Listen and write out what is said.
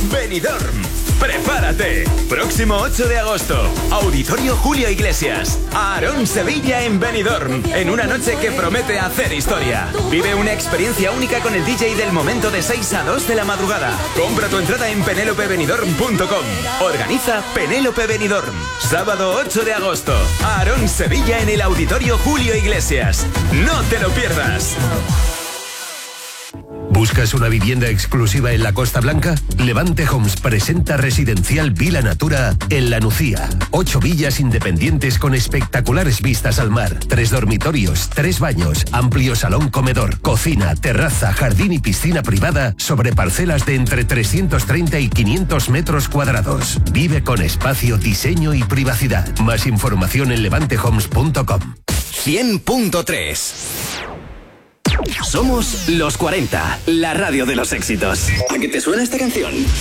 Benidorm. ¡Prepárate! Próximo 8 de agosto, Auditorio Julio Iglesias, Aarón Sevilla en Benidorm, en una noche que promete hacer historia. Vive una experiencia única con el DJ del momento de 6 a 2 de la madrugada. Compra tu entrada en penelopebenidorm.com. Organiza Penélope Benidorm. Sábado 8 de agosto, Aarón Sevilla en el Auditorio Julio Iglesias. ¡No te lo pierdas! ¿Buscas una vivienda exclusiva en la Costa Blanca? Levante Homes presenta Residencial Vila Natura en La Nucía. 8 villas independientes con espectaculares vistas al mar. 3 dormitorios, 3 baños, amplio salón comedor, cocina, terraza, jardín y piscina privada sobre parcelas de entre 330 y 500 metros cuadrados. Vive con espacio, diseño y privacidad. Más información en levantehomes.com. 100.3. Somos los 40, la radio de los éxitos. ¿A qué te suena esta canción?